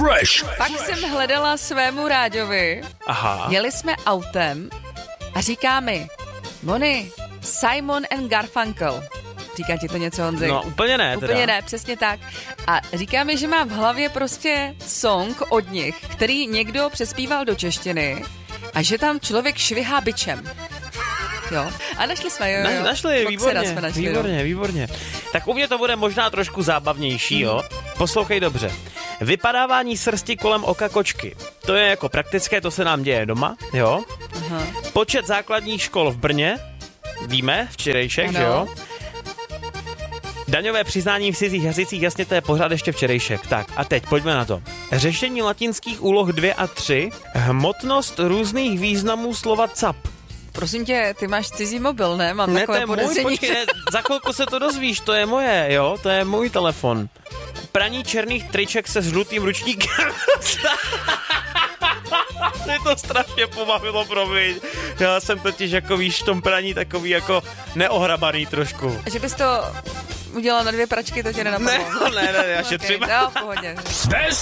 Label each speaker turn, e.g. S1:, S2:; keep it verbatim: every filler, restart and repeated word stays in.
S1: Fresh.
S2: Pak jsem hledala svému Ráďovi.
S3: Aha.
S2: Jeli jsme autem a říká mi, Moni, Simon and Garfunkel. Říká ti to něco, Honzi?
S3: No úplně ne teda.
S2: Úplně ne, přesně tak. A říká mi, že má v hlavě prostě song od nich, který někdo přespíval do češtiny a že tam člověk švihá bičem. Jo. A našli jsme, jo, jo.
S3: Na, našli, výborně,
S2: jsme našli,
S3: výborně,
S2: jo.
S3: výborně. Tak u mě to bude možná trošku zábavnější, jo. Poslouchej dobře. Vypadávání srsti kolem oka kočky. To je jako praktické, to se nám děje doma, jo.
S2: Aha.
S3: Počet základních škol v Brně, víme, včerejšek,
S2: ano.
S3: že jo. Daňové přiznání v cizích jazycích, jasně, to je pořád ještě včerejšek. Tak a teď pojďme na to. Řešení latinských úloh dvě a tři. Hmotnost různých významů slova cap.
S2: Prosím tě, ty máš cizí mobil, ne? Mám
S3: Ne, to
S2: takové
S3: je můj,
S2: podezření.
S3: počkej, ne, za chvilku se to dozvíš, to je moje, jo, to je můj telefon. Praní černých triček se žlutým ručníkem. Mě to strašně pobavilo, promiň. Já jsem totiž jako, víš, v tom praní takový jako neohrabaný trošku.
S2: Že bys to udělal na dvě pračky, to tě nenapadlo.
S3: Ne, ne, ne, já šetřím.
S2: Okay, no, v pohodě.
S1: Best